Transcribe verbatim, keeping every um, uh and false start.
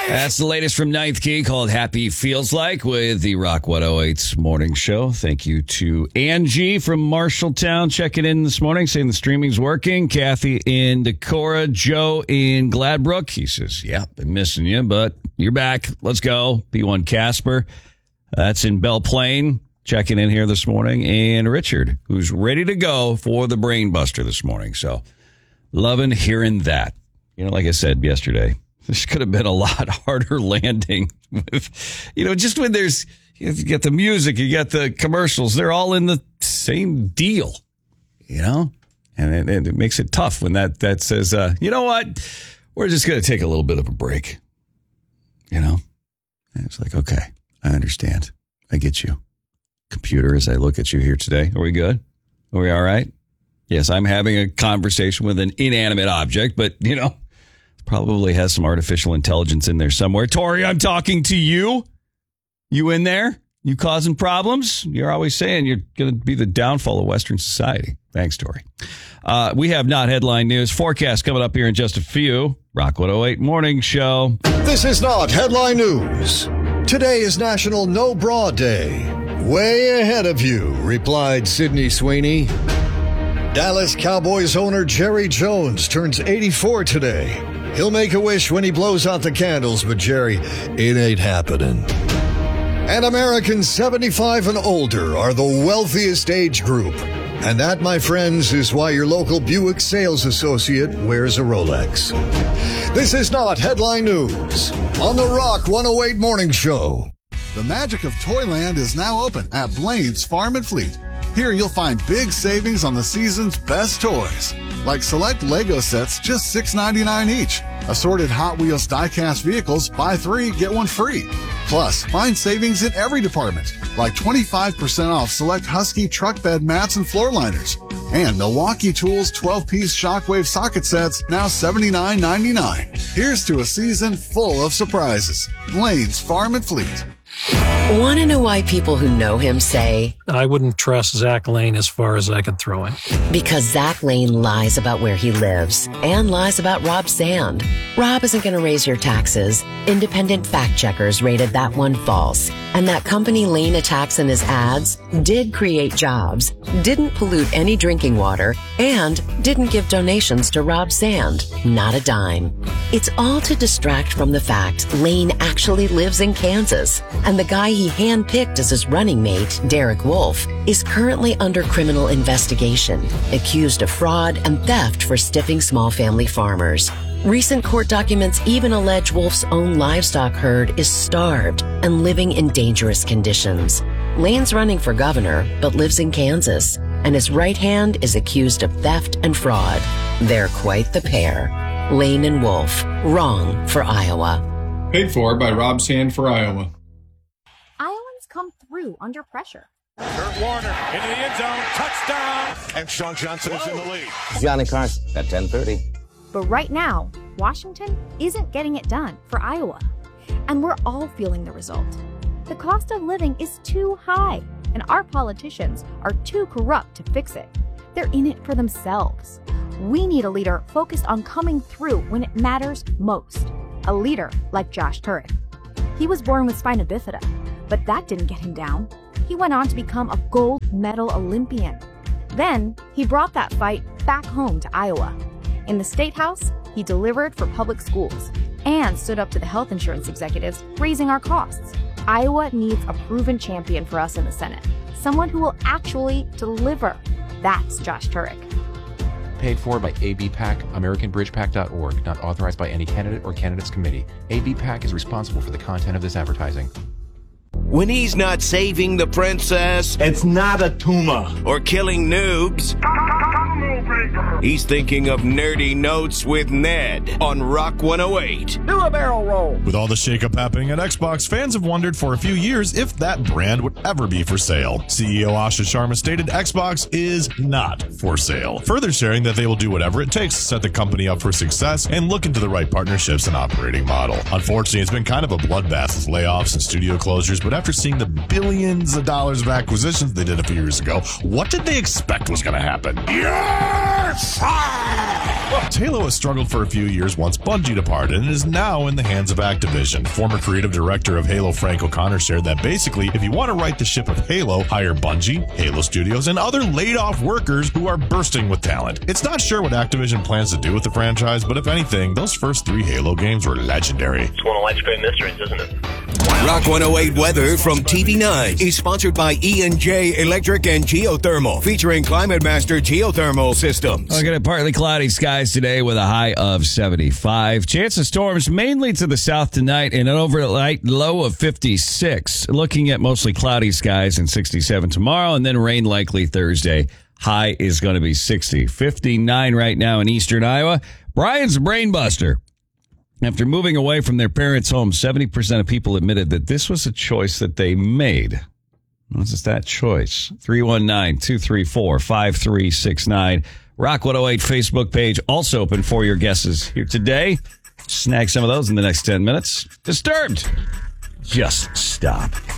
That's the latest from Ninth Key called Happy Feels Like with the Rock one oh eight's morning show. Thank you to Angie from Marshalltown checking in this morning, saying the streaming's working. Kathy in Decorah. Joe in Gladbrook. He says, yeah, been missing you, but you're back. Let's go. P one Casper. That's in Belle Plaine. Checking in here this morning. And Richard, who's ready to go for the Brain Buster this morning. So loving hearing that. You know, like I said yesterday, this could have been a lot harder landing with, you know, just when there's, you get the music, you get the commercials, they're all in the same deal, you know, and it, it makes it tough when that, that says, uh, you know what, we're just going to take a little bit of a break, you know, and it's like, okay, I understand. I get you. Computer, as I look at you here today, are we good? Are we all right? Yes, I'm having a conversation with an inanimate object, but, you know, probably has some artificial intelligence in there somewhere. Tori, I'm talking to you. You in there? You causing problems? You're always saying you're going to be the downfall of Western society. Thanks, Tori. Uh, we have not headline news. Forecast coming up here in just a few. Rock one oh eight Morning Show. This is not headline news. Today is National No Bra Day. Way ahead of you, replied Sydney Sweeney. Dallas Cowboys owner Jerry Jones turns eighty-four today. He'll make a wish when he blows out the candles, but Jerry, it ain't happening. And Americans seventy-five and older are the wealthiest age group. And that, my friends, is why your local Buick sales associate wears a Rolex. This is not headline news on the Rock one oh eight Morning Show. The magic of Toyland is now open at Blaine's Farm and Fleet. Here you'll find big savings on the season's best toys, like select Lego sets just six ninety-nine each. Assorted Hot Wheels die-cast vehicles, buy three, get one free. Plus, find savings in every department, like twenty-five percent off select Husky truck bed mats and floor liners. And Milwaukee Tools twelve-piece Shockwave socket sets, now seventy-nine ninety-nine. Here's to a season full of surprises. Blaine's Farm and Fleet. Want to know why people who know him say, I wouldn't trust Zach Lane as far as I could throw him? Because Zach Lane lies about where he lives and lies about Rob Sand. Rob isn't going to raise your taxes. Independent fact checkers rated that one false. And that company Lane attacks in his ads did create jobs, didn't pollute any drinking water, and didn't give donations to Rob Sand. Not a dime. It's all to distract from the fact Lane actually lives in Kansas. And the guy he handpicked as his running mate, Derek Wolf, is currently under criminal investigation, accused of fraud and theft for stiffing small family farmers. Recent court documents even allege Wolf's own livestock herd is starved and living in dangerous conditions. Lane's running for governor, but lives in Kansas, and his right hand is accused of theft and fraud. They're quite the pair. Lane and Wolf, wrong for Iowa. Paid for by Rob Sand for Iowa. Iowans come through under pressure. Kurt Warner into the end zone, touchdown, and Sean Johnson is in the lead. Johnny Carson at ten thirty. But right now, Washington isn't getting it done for Iowa. And we're all feeling the result. The cost of living is too high, and our politicians are too corrupt to fix it. They're in it for themselves. We need a leader focused on coming through when it matters most. A leader like Josh Turek. He was born with spina bifida, but that didn't get him down. He went on to become a gold medal Olympian. Then, he brought that fight back home to Iowa. In the State House, he delivered for public schools and stood up to the health insurance executives, raising our costs. Iowa needs a proven champion for us in the Senate, someone who will actually deliver. That's Josh Turek. Paid for by A B PAC, American Bridge Pac dot org, not authorized by any candidate or candidates committee. A B PAC is responsible for the content of this advertising. When he's not saving the princess, it's not a tumor, or killing noobs, he's thinking of Nerdy Notes with Ned on Rock one oh eight. Do a barrel roll. With all the shakeup happening at Xbox, fans have wondered for a few years if that brand would ever be for sale. C E O Asha Sharma stated Xbox is not for sale, further sharing that they will do whatever it takes to set the company up for success and look into the right partnerships and operating model. Unfortunately, it's been kind of a bloodbath with layoffs and studio closures, but after seeing the billions of dollars of acquisitions they did a few years ago, what did they expect was going to happen? Yes! Halo has struggled for a few years once Bungie departed and is now in the hands of Activision. Former creative director of Halo, Frank O'Connor, shared that basically, if you want to right the ship of Halo, hire Bungie, Halo Studios, and other laid-off workers who are bursting with talent. It's not sure what Activision plans to do with the franchise, but if anything, those first three Halo games were legendary. It's one of life's great mysteries, isn't it? Rock one oh eight weather from T V nine is sponsored by E and J Electric and Geothermal, featuring Climate Master Geothermal Systems. Looking at partly cloudy skies today with a high of seventy-five. Chance of storms mainly to the south tonight and an overnight low of fifty-six. Looking at mostly cloudy skies and sixty-seven tomorrow, and then rain likely Thursday. High is going to be sixty. fifty-nine right now in eastern Iowa. Brian's Brainbuster. After moving away from their parents' home, seventy percent of people admitted that this was a choice that they made. What is that choice? three one nine, two three four, five three six nine. Rock one oh eight Facebook page also open for your guesses here today. Snag some of those in the next ten minutes. Disturbed. Just stop.